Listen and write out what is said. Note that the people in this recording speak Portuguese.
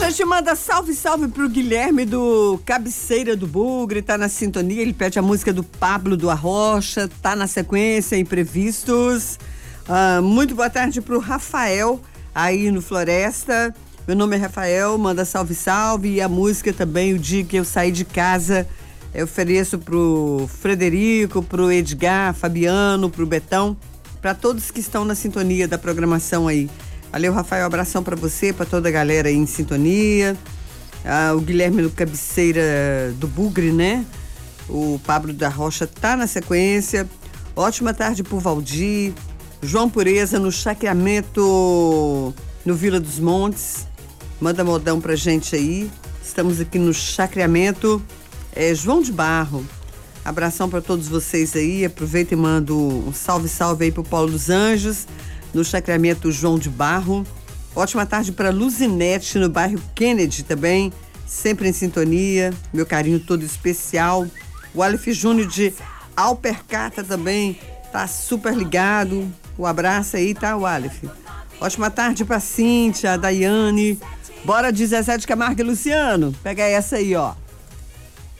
gente manda salve, salve pro Guilherme do Cabeceira do Bugre, tá na sintonia, ele pede a música do Pablo do Arrocha, tá na sequência, Imprevistos. Muito boa tarde pro Rafael, aí no Floresta. Meu nome é Rafael, manda salve, salve, e a música também, o dia que eu saí de casa, eu ofereço pro Frederico, pro Edgar, Fabiano, pro Betão, para todos que estão na sintonia da programação aí. Valeu, Rafael, abração para você, para toda a galera aí em sintonia. O Guilherme do Cabeceira do Bugre, né? O Pablo da Rocha tá na sequência. Ótima tarde pro Valdir. João Pureza no Chacreamento, no Vila dos Montes. Manda modão pra gente aí. Estamos aqui no Chacreamento. João de Barro. Abração para todos vocês aí. Aproveita e mando um salve, salve aí pro Paulo dos Anjos, no Chacreamento João de Barro. Ótima tarde para Luzinete, no bairro Kennedy também, sempre em sintonia, meu carinho todo especial. O Aleph Júnior de Alpercata também tá super ligado. Um abraço aí, tá, o Aleph? Ótima tarde para Cíntia, a Daiane. Bora de Zezé de Camargo e Luciano. Pega essa aí, ó.